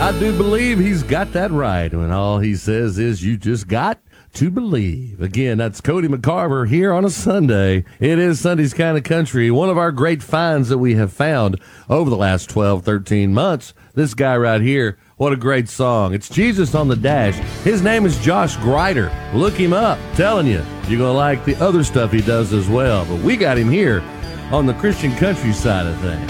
I do believe he's got that right when all he says is you just got to believe. Again, that's Cody McCarver here on a Sunday. It is Sunday's Kind of Country, one of our great finds that we have found over the last 12, 13 months. This guy right here, what a great song. It's Jesus on the Dash. His name is Josh Grider. Look him up. Telling you, you're going to like the other stuff he does as well. But we got him here on the Christian country side of things.